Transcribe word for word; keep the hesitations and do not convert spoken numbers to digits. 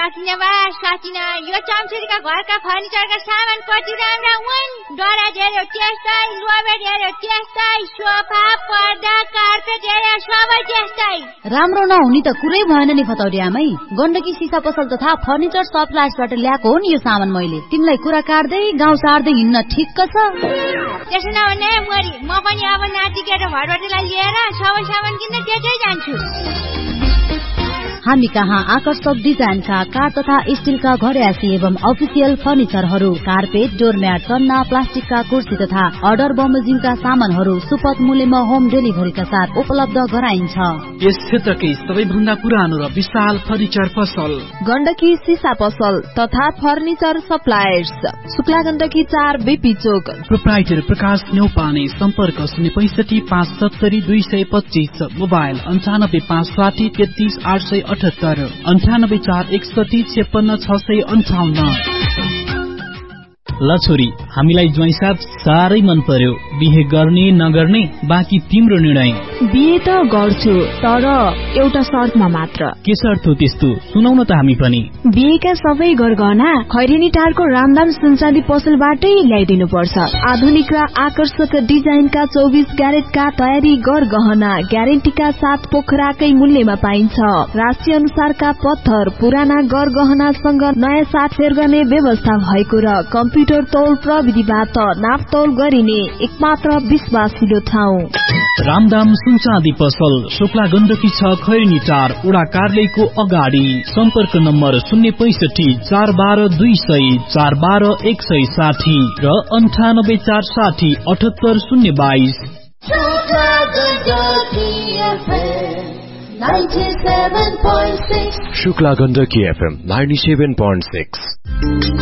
सकिन बा सकिन यो चम्चुरीका घरका फर्निचरका सामान कति राम्रा हुन् डरा हेर्यो त्यस्तै लोबेट हेर्यो त्यस्तै सोफा पर्दा कार्पेट हेर्यो सबै त्यस्तै राम्रो नहुने त कुरै भएन नि फतौरी आमै गण्डकी सिसा पसल तथा फर्निचर सप्लायर्सबाट ल्याएको हो नि यो सामान मैले तिमीलाई कुरा काट्दै गाउँ सार्दै हिँड्न ठिक्क छ त्यसो नभने मरी म पनि अब नाति केटा भरबटेलाई लिएर सबै सामान किन्न त्यतै जान्छु हामी कहाँ आकर्षक डिजाइनका काठ तथा स्टिलका घरयासी एवं अफिसियल फर्निचरहरू कार्पेट डोरम्याट सन्ना प्लास्टिकका कुर्सी तथा अर्डर बमोजिमका सामानहरू सुपथ मूल्यमा होम डेलिभरीका साथ उपलब्ध गराइन्छ यस क्षेत्रकै सबैभन्दा पुरानो र विशाल फर्निचर पसल गण्डकी सिसा पसल तथा फर्निचर सप्लायर्स शुक्ला गण्डकी चार बीपी चोक प्रोप्राइटर प्रकाश न्यौपाने सम्पर्क शून्य पैंसठी पाँच सत्तरी दुई सय पच्चीस मोबाइल अन्ठानब्बे पाँच साठी तेत्तीस आठ सय अठहत्तर अन्ठानब्बे चार एकसठी छेपन्न छ सय अन्ठाउन्न ल छोरी हामीलाई ज्वाइँ साहब साह्रै मन पर्यो बिहे गर्ने नगर्ने बाँकी तिम्रो निर्णय बिहे त गर्छु तर एउटा शर्तमा मात्र के शर्त हो त्यस्तो सुनाउन त हामी पनि बिहेका सबै गरगहना खैरेनी टारको रामदाम सुनचाँदी पसलबाटै ल्याइदिनु पर्छ आधुनिक र आकर्षक डिजाइनका चौबिस क्यारेटका तयारी गरगहना ग्यारेन्टीका साथ पोखराकै मूल्यमा पाइन्छ राशि अनुसारका पत्थर पुराना गरगहनासँग नयाँ साटफेर गर्ने व्यवस्था भएको र कम्प्युटर तौल प्रविधिबाट नापतौल गरिने एकमात्र विश्वासिलो ठाउँ रामदाम सुनचाँदी पसल शुक्ला गण्डकी छ खैरनी टार उडा कार्यालयको अगाडि सम्पर्क नम्बर शून्य पैंसठी चार बाह्र दुई सय चार बाह्र एक सय साठी र अन्ठानब्बे चार साठी अठहत्तर शून्य बाइस Shukla Gandaki FM ninety seven point six